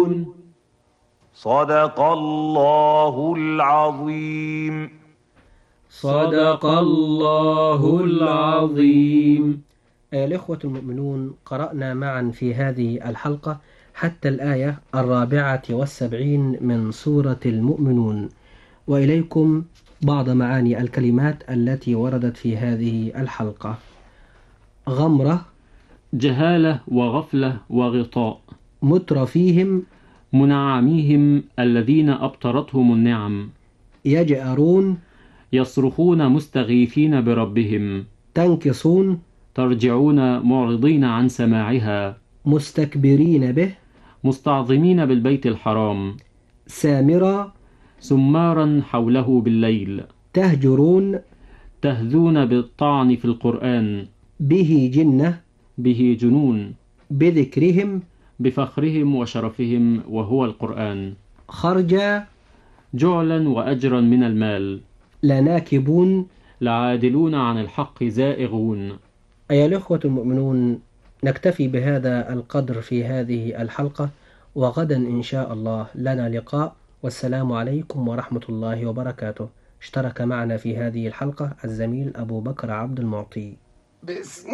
يعملون. صدق الله العظيم. صدق الله العظيم. أيها الإخوة المؤمنون، قرأنا معا في هذه الحلقة حتى الآية 74 من سورة المؤمنون، وإليكم بعض معاني الكلمات التي وردت في هذه الحلقة. غمرة، جهالة وغفلة وغطاء. مترفيهم، منعميهم الذين أبطرتهم النعم. يجأرون، يصرخون مستغيثين بربهم. تنكصون، ترجعون معرضين عن سماعها. مستكبرين به، مستعظمين بالبيت الحرام. سامرا، سمارا حوله بالليل. تهجرون، تهذون بالطعن في القرآن. به جنة، به جنون. بذكرهم، بفخرهم وشرفهم وهو القرآن. خرجا، جعلا وأجرا من المال. لناكبون، لعادلون عن الحق زائغون. أيها الأخوة المؤمنون، نكتفي بهذا القدر في هذه الحلقة، وغدا إن شاء الله لنا لقاء، والسلام عليكم ورحمة الله وبركاته. اشترك معنا في هذه الحلقة الزميل أبو بكر عبد المعطي.